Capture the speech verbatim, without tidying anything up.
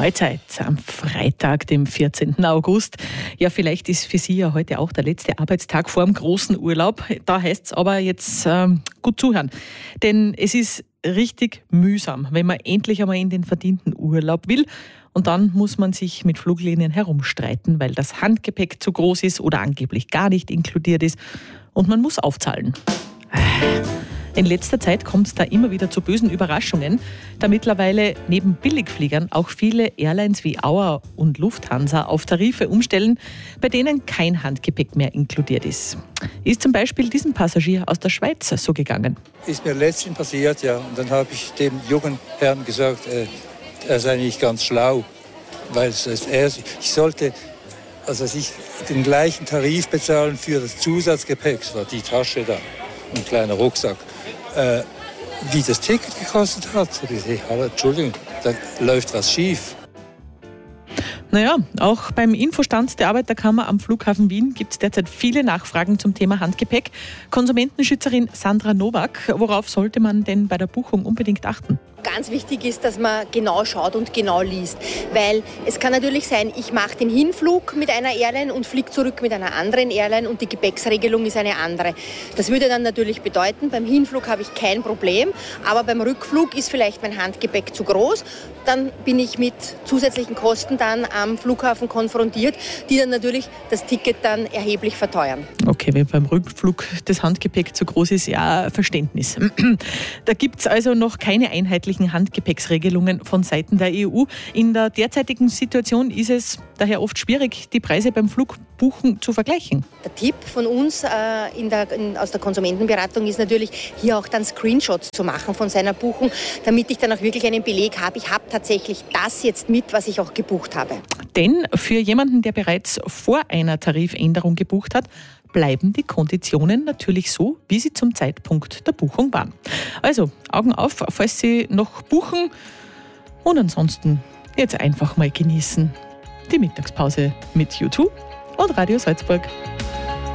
Mahlzeit am Freitag, dem vierzehnten August. Ja, vielleicht ist für Sie ja heute auch der letzte Arbeitstag vor dem großen Urlaub. Da heißt es aber jetzt ähm, gut zuhören. Denn es ist richtig mühsam, wenn man endlich einmal in den verdienten Urlaub will. Und dann muss man sich mit Fluglinien herumstreiten, weil das Handgepäck zu groß ist oder angeblich gar nicht inkludiert ist. Und man muss aufzahlen. In letzter Zeit kommt es da immer wieder zu bösen Überraschungen, da mittlerweile neben Billigfliegern auch viele Airlines wie Auer und Lufthansa auf Tarife umstellen, bei denen kein Handgepäck mehr inkludiert ist. Ist zum Beispiel diesem Passagier aus der Schweiz so gegangen? Ist mir letztens passiert, ja. Und dann habe ich dem jungen Herrn gesagt, äh, er sei nicht ganz schlau, weil es, er, ich sollte also ich den gleichen Tarif bezahlen für das Zusatzgepäck, das war die Tasche da, ein kleiner Rucksack. Äh, wie das Ticket gekostet hat. Ich dachte, hey, Entschuldigung, da läuft was schief. Naja, auch beim Infostand der Arbeiterkammer am Flughafen Wien gibt es derzeit viele Nachfragen zum Thema Handgepäck. Konsumentenschützerin Sandra Nowak, worauf sollte man denn bei der Buchung unbedingt achten? Ganz wichtig ist, dass man genau schaut und genau liest, weil es kann natürlich sein, ich mache den Hinflug mit einer Airline und fliege zurück mit einer anderen Airline und die Gepäcksregelung ist eine andere. Das würde dann natürlich bedeuten, beim Hinflug habe ich kein Problem, aber beim Rückflug ist vielleicht mein Handgepäck zu groß. Dann bin ich mit zusätzlichen Kosten dann am Flughafen konfrontiert, die dann natürlich das Ticket dann erheblich verteuern. Okay, wenn beim Rückflug das Handgepäck zu groß ist, ja, Verständnis. Da gibt es also noch keine einheitlichen Handgepäcksregelungen von Seiten der E U. In der derzeitigen Situation ist es daher oft schwierig, die Preise beim Flugbuchen zu vergleichen. Der Tipp von uns äh, in der, in, aus der Konsumentenberatung ist natürlich, hier auch dann Screenshots zu machen von seiner Buchung, damit ich dann auch wirklich einen Beleg habe. Ich habe tatsächlich das jetzt mit, was ich auch gebucht habe. Denn für jemanden, der bereits vor einer Tarifänderung gebucht hat, bleiben die Konditionen natürlich so, wie sie zum Zeitpunkt der Buchung waren. Also Augen auf, falls Sie noch buchen, und ansonsten jetzt einfach mal genießen die Mittagspause mit U zwei und Radio Salzburg.